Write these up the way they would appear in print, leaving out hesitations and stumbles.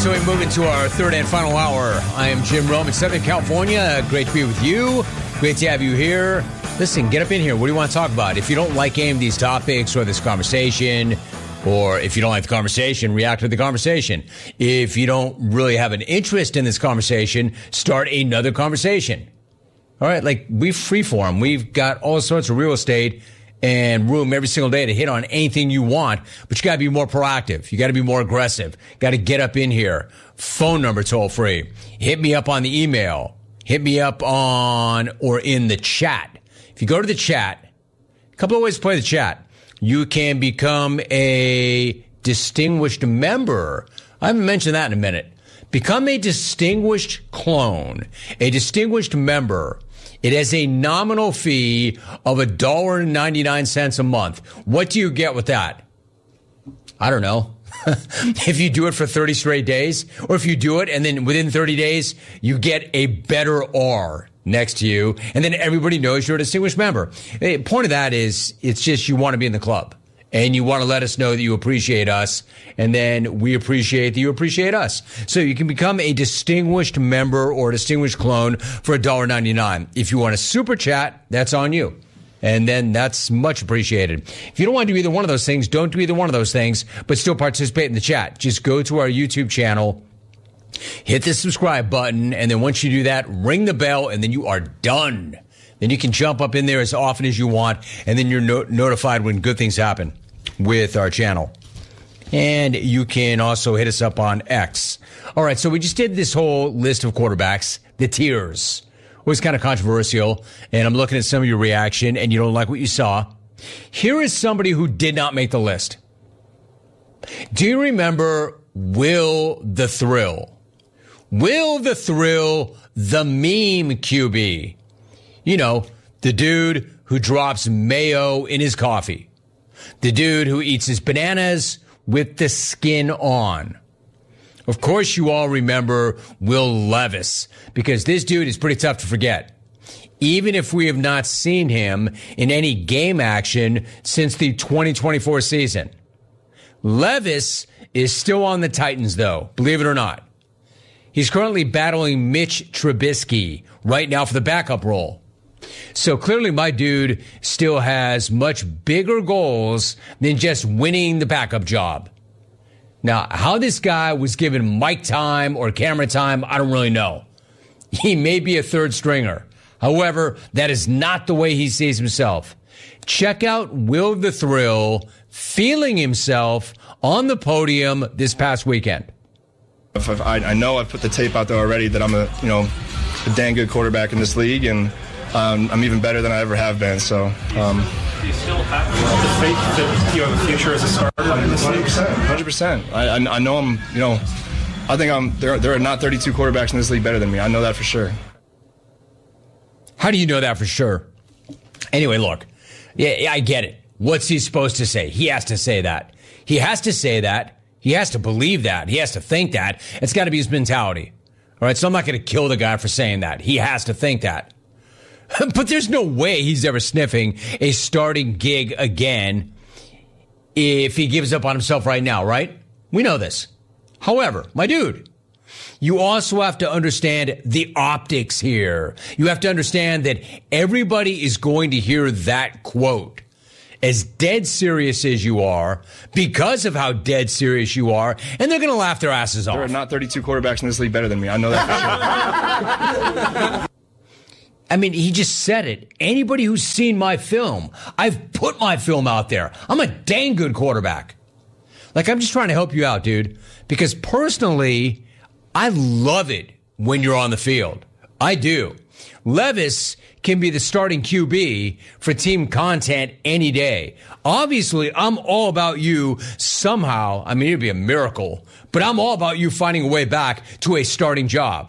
So we move into our third and final hour. I am Jim Rome in Southern California. Great to be with you. Great to have you here. Listen, get up in here. What do you want to talk about? If you don't like any of these topics or this conversation, or if you don't like the conversation, react to the conversation. If you don't really have an interest in this conversation, start another conversation. All right, like we freeform. We've got all sorts of real estate and room every single day to hit on anything you want, but you got to be more proactive. You got to be more aggressive. Got to get up in here. Phone number toll free. Hit me up on the email. Hit me up on or in the chat. If you go to the chat, a couple of ways to play the chat. You can become a distinguished member. I haven't mentioned that in a minute. Become a distinguished clone, a distinguished member. It has a nominal fee of $1.99 a month. What do you get with that? I don't know. If you do it for 30 straight days, or if you do it and then within 30 days, you get a better R next to you, and then everybody knows you're a distinguished member. The point of that is, it's just you want to be in the club. And you want to let us know that you appreciate us, and then we appreciate that you appreciate us. So you can become a distinguished member or a distinguished clone for $1.99. If you want to super chat, that's on you. And then that's much appreciated. If you don't want to do either one of those things, don't do either one of those things, but still participate in the chat. Just go to our YouTube channel, hit the subscribe button, and then once you do that, ring the bell, and then you are done. Then you can jump up in there as often as you want, and then you're notified when good things happen with our channel. And you can also hit us up on X. All right, so we just did this whole list of quarterbacks, the tiers. It was kind of controversial, and I'm looking at some of your reaction, and you don't like what you saw. Here is somebody who did not make the list. Do you remember Will the Thrill? Will the Thrill, the meme QB. You know, the dude who drops mayo in his coffee. The dude who eats his bananas with the skin on. Of course, you all remember Will Levis, because this dude is pretty tough to forget. Even if we have not seen him in any game action since the 2024 season. Levis is still on the Titans, though, believe it or not. He's currently battling Mitch Trubisky right now for the backup role. So clearly my dude still has much bigger goals than just winning the backup job. Now, how this guy was given mic time or camera time, I don't really know. He may be a third stringer. However, that is not the way he sees himself. Check out Will the Thrill feeling himself on the podium this past weekend. I know I've put the tape out there already that I'm a dang good quarterback in this league, and I'm even better than I ever have been. So, do you still have the faith that you have a future as a starter in this league? 100%. I know I'm. I think there are not 32 quarterbacks in this league better than me. I know that for sure. How do you know that for sure? Anyway, look. Yeah, I get it. What's he supposed to say? He has to say that. He has to say that. He has to believe that. He has to think that. It's got to be his mentality. All right, so I'm not going to kill the guy for saying that. He has to think that. But there's no way he's ever sniffing a starting gig again if he gives up on himself right now, right? We know this. However, my dude, you also have to understand the optics here. You have to understand that everybody is going to hear that quote. As dead serious as you are, because of how dead serious you are, and they're going to laugh their asses off. There are not 32 quarterbacks in this league better than me. I know that for sure. I mean, he just said it. Anybody who's seen my film, I've put my film out there. I'm a dang good quarterback. Like, I'm just trying to help you out, dude. Because personally, I love it when you're on the field. I do. Levis can be the starting QB for team content any day. Obviously, I'm all about you somehow. I mean, it'd be a miracle, but I'm all about you finding a way back to a starting job.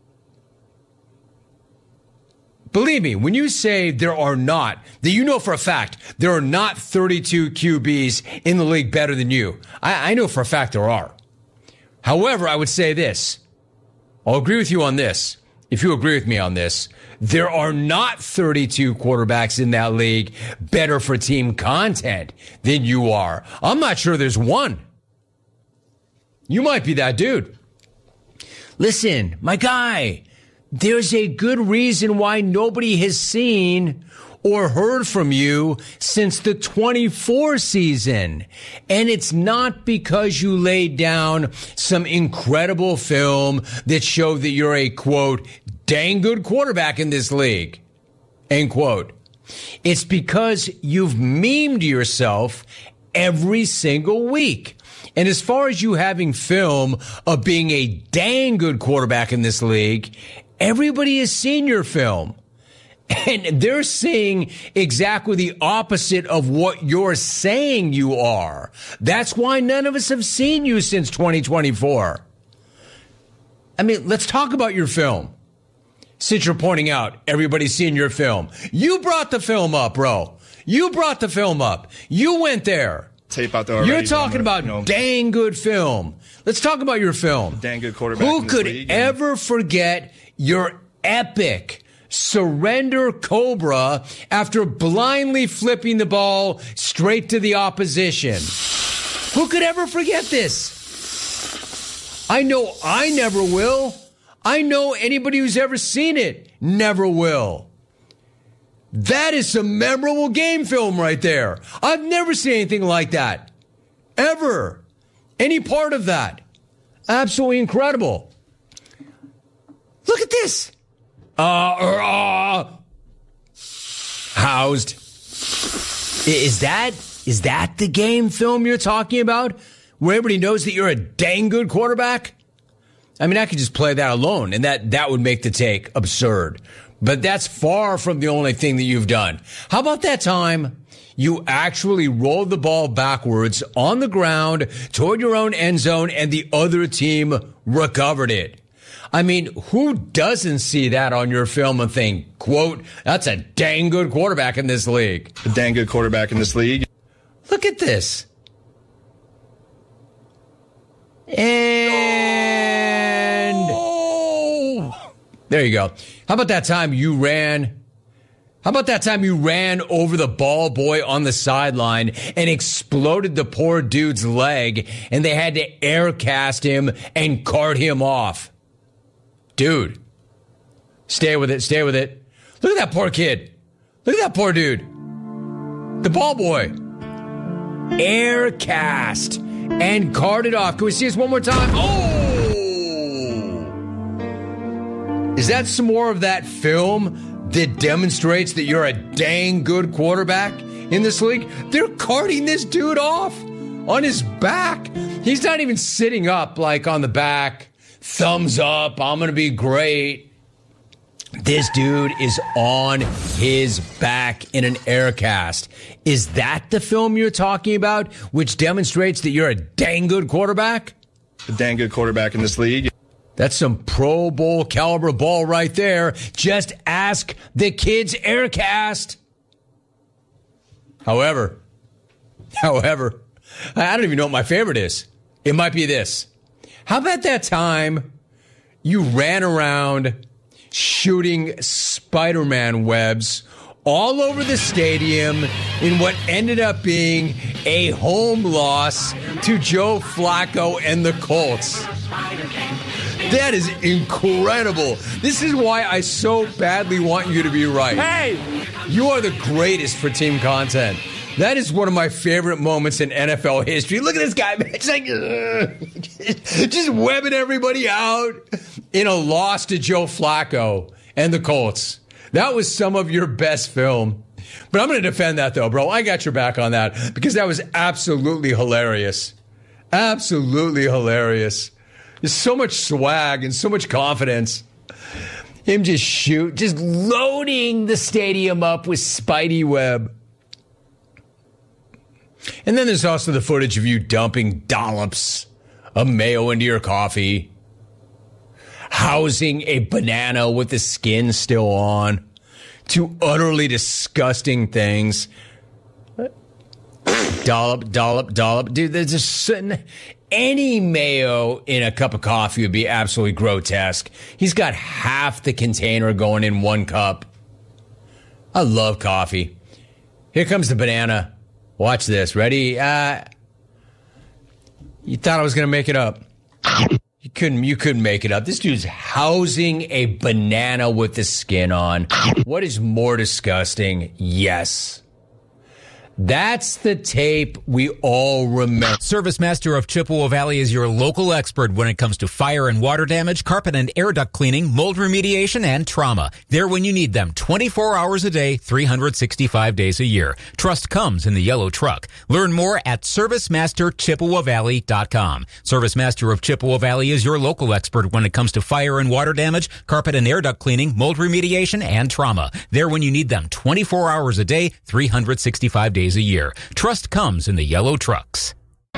Believe me, when you say there are not, that you know for a fact, there are not 32 QBs in the league better than you. I know for a fact there are. However, I would say this. I'll agree with you on this. If you agree with me on this, there are not 32 quarterbacks in that league better for team content than you are. I'm not sure there's one. You might be that dude. Listen, my guy, there's a good reason why nobody has seen or heard from you since the 24 season. And it's not because you laid down some incredible film that showed that you're a, quote, dang good quarterback in this league, end quote. It's because you've memed yourself every single week. And as far as you having film of being a dang good quarterback in this league, everybody has seen your film. And they're seeing exactly the opposite of what you're saying you are. That's why none of us have seen you since 2024. I mean, let's talk about your film. Since you're pointing out everybody's seen your film. You brought the film up, bro. You brought the film up. You went there. Tape out there already. You're talking about dang good film. Let's talk about your film. Dang good quarterback. Who could ever forget your epic surrender cobra after blindly flipping the ball straight to the opposition? Who could ever forget this? I know I never will. I know anybody who's ever seen it never will. That is some memorable game film right there. I've never seen anything like that. Ever. Any part of that. Absolutely incredible. Look at this. Housed. Is that the game film you're talking about? Where everybody knows that you're a dang good quarterback? I mean, I could just play that alone, and that would make the take absurd. But that's far from the only thing that you've done. How about that time you actually rolled the ball backwards on the ground toward your own end zone, and the other team recovered it? I mean, who doesn't see that on your film and think, quote, that's a dang good quarterback in this league? A dang good quarterback in this league. Look at this. And there you go. How about that time you ran over the ball boy on the sideline and exploded the poor dude's leg, and they had to air cast him and cart him off? Dude, stay with it. Stay with it. Look at that poor kid. Look at that poor dude. The ball boy. Air cast and carted off. Can we see this one more time? Oh! Is that some more of that film that demonstrates that you're a dang good quarterback in this league? They're carting this dude off on his back. He's not even sitting up like on the back. Thumbs up. I'm going to be great. This dude is on his back in an air cast. Is that the film you're talking about, which demonstrates that you're a dang good quarterback? A dang good quarterback in this league. That's some Pro Bowl caliber ball right there. Just ask the kid's air cast. However, I don't even know what my favorite is. It might be this. How about that time you ran around shooting Spider-Man webs all over the stadium in what ended up being a home loss to Joe Flacco and the Colts? That is incredible. This is why I so badly want you to be right. Hey! You are the greatest for team content. That is one of my favorite moments in NFL history. Look at this guy, man. It's like, just webbing everybody out in a loss to Joe Flacco and the Colts. That was some of your best film. But I'm going to defend that, though, bro. I got your back on that because that was absolutely hilarious. Absolutely hilarious. There's so much swag and so much confidence. Him just loading the stadium up with Spidey web. And then there's also the footage of you dumping dollops of mayo into your coffee, housing a banana with the skin still on, two utterly disgusting things. Dollop. Dude, there's just any mayo in a cup of coffee would be absolutely grotesque. He's got half the container going in one cup. I love coffee. Here comes the banana. Watch this. Ready? You thought I was going to make it up. couldn't make it up. This dude's housing a banana with the skin on. What is more disgusting? Yes. That's the tape we all remember. ServiceMaster of Chippewa Valley is your local expert when it comes to fire and water damage, carpet and air duct cleaning, mold remediation, and trauma. There when you need them, 24 hours a day, 365 days a year. Trust comes in the yellow truck. Learn more at ServiceMasterChippewaValley.com. ServiceMaster of Chippewa Valley is your local expert when it comes to fire and water damage, carpet and air duct cleaning, mold remediation, and trauma. There when you need them, 24 hours a day, 365 days a year. Trust comes in the yellow trucks.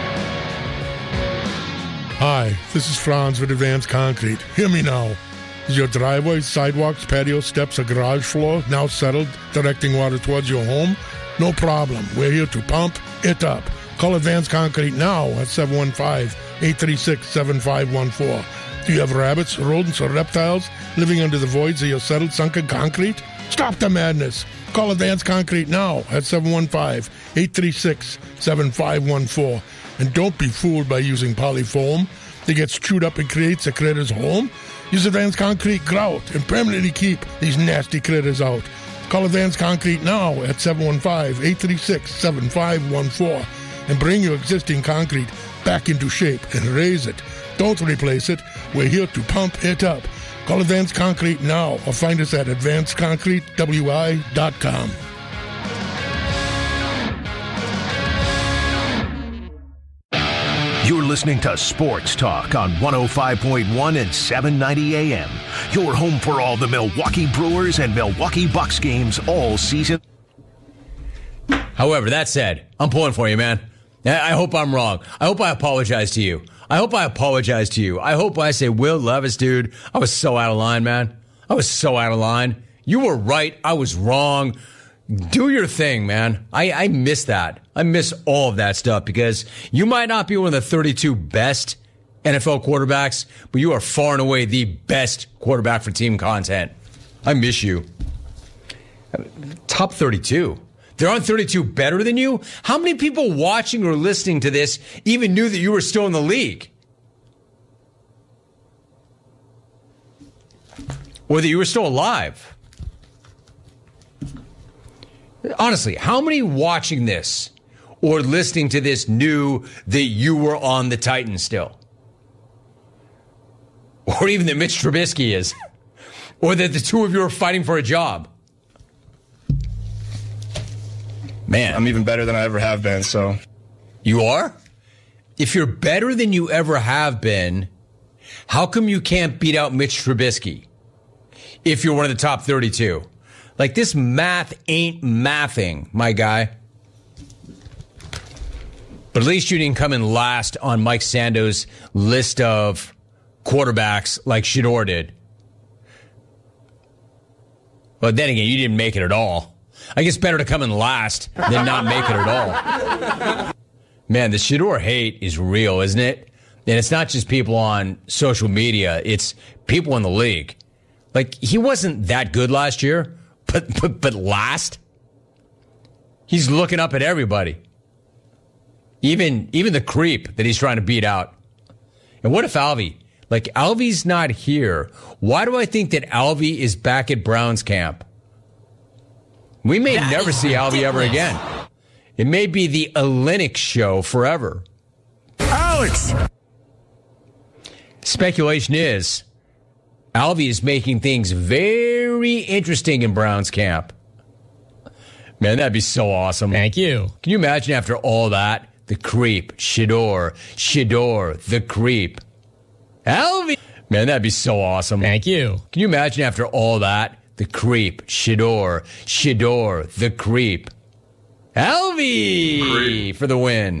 Hi, this is Franz with Advanced Concrete. Hear me now. Is your driveway, sidewalks, patio steps, or garage floor now settled, directing water towards your home? No problem. We're here to pump it up. Call Advanced Concrete now at 715-836-7514. Do you have rabbits, rodents, or reptiles living under the voids of your settled, sunken concrete? Stop the madness. Call Advanced Concrete now at 715-836-7514. And don't be fooled by using polyfoam that gets chewed up and creates a critter's home. Use Advanced Concrete grout and permanently keep these nasty critters out. Call Advanced Concrete now at 715-836-7514 and bring your existing concrete back into shape and raise it. Don't replace it. We're here to pump it up. Call Advanced Concrete now or find us at advancedconcretewi.com. You're listening to Sports Talk on 105.1 and 790 AM. Your home for all the Milwaukee Brewers and Milwaukee Bucks games all season. However, that said, I'm pulling for you, man. I hope I'm wrong. I hope I apologize to you. I hope I say, Will Levis, dude, I was so out of line, man. I was so out of line. You were right. I was wrong. Do your thing, man. I miss that. I miss all of that stuff because you might not be one of the 32 best NFL quarterbacks, but you are far and away the best quarterback for team content. I miss you. Top 32. There aren't 32 better than you? How many people watching or listening to this even knew that you were still in the league? Or that you were still alive? Honestly, how many watching this or listening to this knew that you were on the Titans still? Or even that Mitch Trubisky is? Or that the two of you are fighting for a job? Man. I'm even better than I ever have been, so. You are? If you're better than you ever have been, how come you can't beat out Mitch Trubisky if you're one of the top 32? Like, this math ain't mathing, my guy. But at least you didn't come in last on Mike Sando's list of quarterbacks like Shedeur did. But then again, you didn't make it at all. I guess better to come in last than not make it at all. Man, the Shedeur hate is real, isn't it? And it's not just people on social media. It's people in the league. Like, he wasn't that good last year, but last? He's looking up at everybody. Even the creep that he's trying to beat out. And what if Alvy? Like, Alvy's not here. Why do I think that Alvy is back at Browns camp? We may never see Alvy ever again. It may be the Olenek show forever. Alex! Speculation is Alvy is making things very interesting in Browns camp. Man, that'd be so awesome. Thank you. Can you imagine after all that? The creep, Shedeur, the creep. Alvy! Man, that'd be so awesome. Thank you. Can you imagine after all that? The creep, Shedeur, the creep. Alvy for the win.